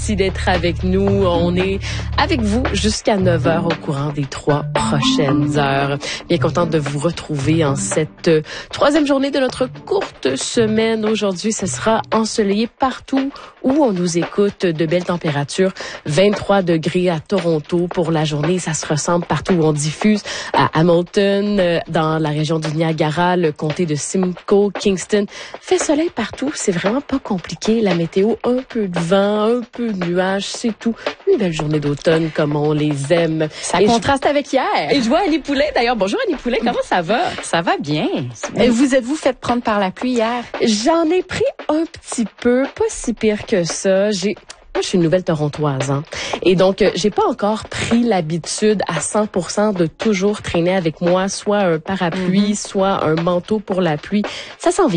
Merci d'être avec nous. On est avec vous jusqu'à 9h au courant des 3 prochaines heures. Bien contente de vous retrouver en cette troisième journée de notre courte semaine. Aujourd'hui, ce sera ensoleillé partout où on nous écoute. De belles températures, 23 degrés à Toronto pour la journée. Ça se ressemble partout où on diffuse, à Hamilton, dans la région du Niagara, le comté de Simcoe, Kingston. Fait soleil partout. C'est vraiment pas compliqué. La météo, un peu de vent, un peu de nuages, c'est tout. Une belle journée d'automne comme on les aime. Ça contraste avec hier. Et je vois Annie Poulet, d'ailleurs. Bonjour Annie Poulet, comment ça va? Ça va bien. Et vous êtes-vous fait prendre par la pluie hier? J'en ai pris un petit peu, pas si pire que ça. Moi, je suis une nouvelle Torontoise, hein. Et donc, j'ai pas encore pris l'habitude à 100% de toujours traîner avec moi soit un parapluie, soit un manteau pour la pluie. Ça s'en vient.